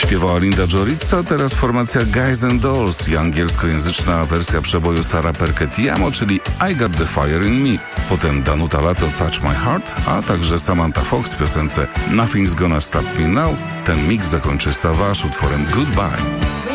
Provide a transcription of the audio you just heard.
Śpiewała Linda Joritza, teraz formacja Guys and Dolls i angielskojęzyczna wersja przeboju Sara Perketiamo, czyli I Got the Fire in Me. Potem Danuta Lato Touch My Heart, a także Samantha Fox w piosence Nothing's Gonna Stop Me Now. Ten mix zakończy Savage utworem Goodbye.